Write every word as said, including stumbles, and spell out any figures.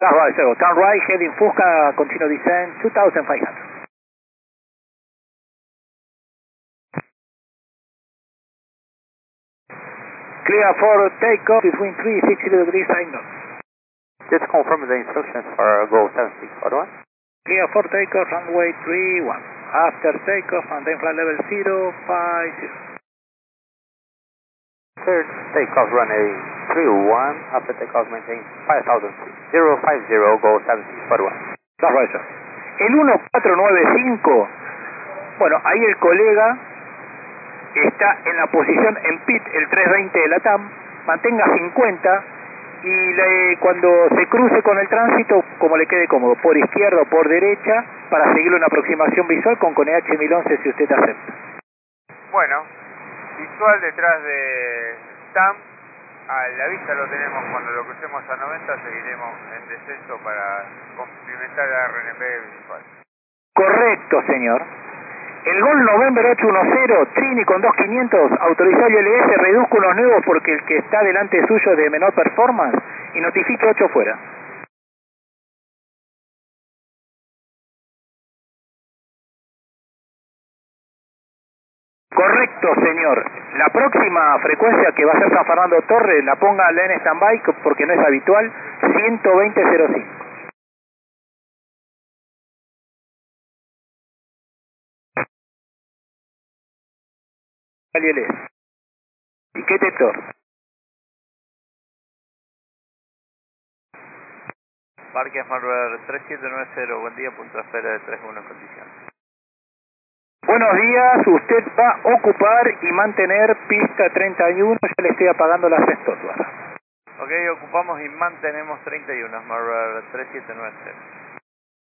That's right, so turn right, heading Fusca, continue descent, two thousand five hundred. Clear for takeoff between three sixty degrees sign north. Just confirm the instructions for Go seven six, over. Clear for takeoff, runway three one. After takeoff, maintain flight level zero five zero. Third takeoff runway three one, after takeoff maintain five thousand feet, zero five zero, Go seven six, over. That's right, sir. El uno cuatro nueve cinco, bueno, ahí el colega está en la posición en pit, el trescientos veinte de la T A M, mantenga cincuenta y le, cuando se cruce con el tránsito, como le quede cómodo, por izquierda o por derecha, para seguirle una aproximación visual con con E H mil once si usted acepta. Bueno, visual detrás de T A M, a la vista lo tenemos cuando lo crucemos a noventa, seguiremos en descenso para complementar la R N B visual. Correcto, señor. El Gol November ocho uno cero, Trini con dos quinientos, autorizó el I L S, reduzco unos nuevos porque el que está delante suyo es de menor performance y notifique ocho fuera. Correcto, señor. La próxima frecuencia que va a ser San Fernando Torres, la ponga en stand-by porque no es habitual, ciento veinte cero cinco. I L S. ¿Y qué detector? Parque Marver tres siete nueve cero, buen día, punto de espera de tres uno en condición. Buenos días, usted va a ocupar y mantener pista treinta y uno, ya le estoy apagando las estatuas. Ok, ocupamos y mantenemos treinta y uno, Marver tres siete nueve cero.